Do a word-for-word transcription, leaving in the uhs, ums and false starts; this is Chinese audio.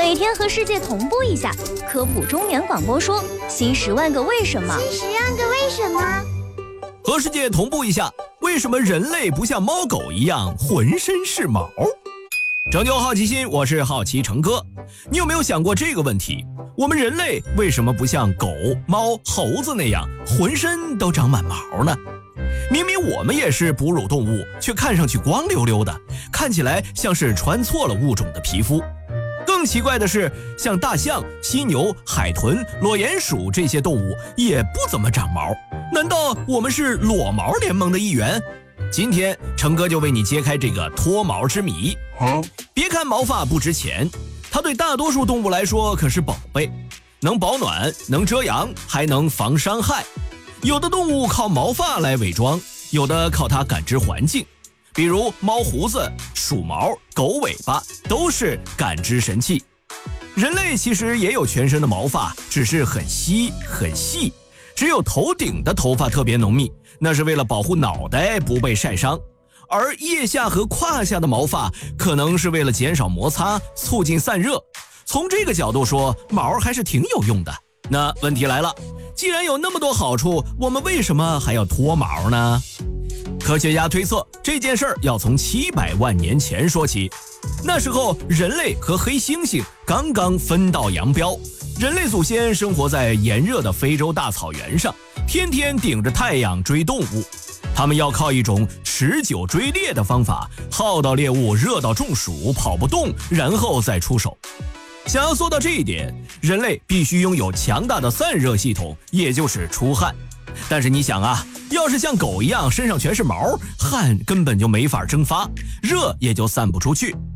每天和世界同步一下，科普中原广播说新十万个为什么。 新十万个为什么？ 和世界同步一下，为什么人类不像猫狗一样浑身是毛？拯救好奇心，我是好奇成哥。你有没有想过这个问题？我们人类为什么不像狗、猫、猴子那样浑身都长满毛呢？明明我们也是哺乳动物，却看上去光溜溜的，看起来像是穿错了物种的皮肤。更奇怪的是，像大象、犀牛、海豚、裸鼹鼠这些动物也不怎么长毛，难道我们是裸毛联盟的一员？今天成哥就为你揭开这个脱毛之谜。别看毛发不值钱，它对大多数动物来说可是宝贝，能保暖，能遮阳，还能防伤害。有的动物靠毛发来伪装，有的靠它感知环境，比如猫胡子、鼠毛、狗尾巴都是感知神器。人类其实也有全身的毛发，只是很稀很细，只有头顶的头发特别浓密，那是为了保护脑袋不被晒伤。而腋下和胯下的毛发可能是为了减少摩擦，促进散热。从这个角度说，毛还是挺有用的。那问题来了，既然有那么多好处，我们为什么还要脱毛呢？科学家推测，这件事儿要从七百万年前说起。那时候人类和黑猩猩刚刚分道扬镳，人类祖先生活在炎热的非洲大草原上，天天顶着太阳追动物。他们要靠一种持久追猎的方法，耗到猎物热到中暑跑不动，然后再出手。想要做到这一点，人类必须拥有强大的散热系统，也就是出汗。但是你想啊，要是像狗一样身上全是毛，汗根本就没法蒸发，热也就散不出去。